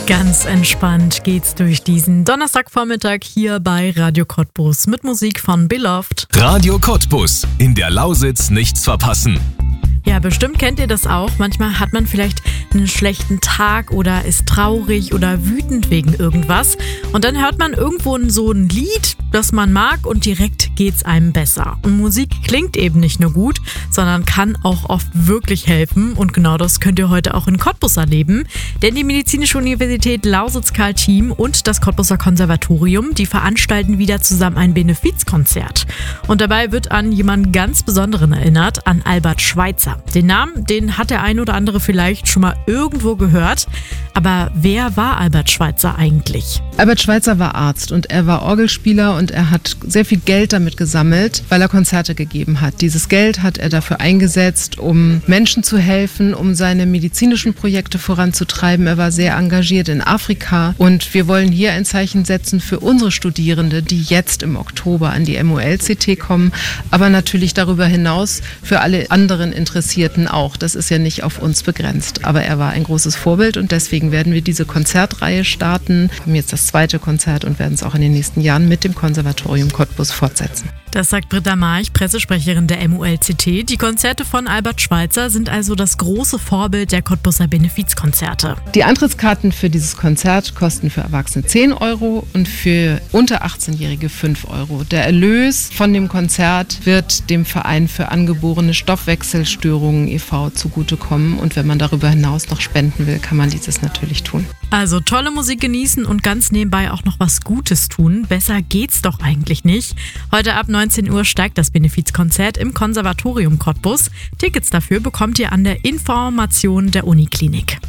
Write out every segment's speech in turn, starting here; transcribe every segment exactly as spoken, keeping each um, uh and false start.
Ganz entspannt geht's durch diesen Donnerstagvormittag hier bei Radio Cottbus mit Musik von Beloved. Radio Cottbus, in der Lausitz nichts verpassen. Ja, bestimmt kennt ihr das auch. Manchmal hat man vielleicht einen schlechten Tag oder ist traurig oder wütend wegen irgendwas. Und dann hört man irgendwo so ein Lied, das man mag, und direkt geht's einem besser. Und Musik klingt eben nicht nur gut, sondern kann auch oft wirklich helfen. Und genau das könnt ihr heute auch in Cottbus erleben. Denn die Medizinische Universität Lausitz-Karl-Team und das Cottbuser Konservatorium, die veranstalten wieder zusammen ein Benefizkonzert. Und dabei wird an jemanden ganz Besonderen erinnert, an Albert Schweitzer. Den Namen, den hat der ein oder andere vielleicht schon mal irgendwo gehört. Aber wer war Albert Schweitzer eigentlich? Albert Schweitzer war Arzt und er war Orgelspieler und er hat sehr viel Geld damit gesammelt, weil er Konzerte gegeben hat. Dieses Geld hat er dafür eingesetzt, um Menschen zu helfen, um seine medizinischen Projekte voranzutreiben. Er war sehr engagiert in Afrika und wir wollen hier ein Zeichen setzen für unsere Studierende, die jetzt im Oktober an die M O L C T kommen, aber natürlich darüber hinaus für alle anderen Interessierten auch. Das ist ja nicht auf uns begrenzt, aber er war ein großes Vorbild und deswegen werden wir diese Konzertreihe starten. Wir haben jetzt das zweite Konzert und werden es auch in den nächsten Jahren mit dem Konservatorium Cottbus fortsetzen. Das sagt Britta March, Pressesprecherin der M O L C T. Die Konzerte von Albert Schweitzer sind also das große Vorbild der Cottbuser Benefizkonzerte. Die Eintrittskarten für dieses Konzert kosten für Erwachsene zehn Euro und für unter achtzehnjährige fünf Euro. Der Erlös von dem Konzert wird dem Verein für angeborene Stoffwechselstörungen e V zugutekommen. Und wenn man darüber hinaus noch spenden will, kann man dieses natürlich tun. Also tolle Musik genießen und ganz nebenbei auch noch was Gutes tun. Besser geht's doch eigentlich nicht. Heute ab neunzehn Uhr steigt das Benefizkonzert im Konservatorium Cottbus. Tickets dafür bekommt ihr an der Information der Uniklinik.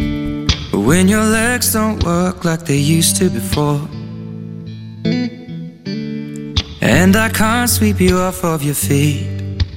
When your legs don't work like they used to before, and I can't sweep you off of your feet,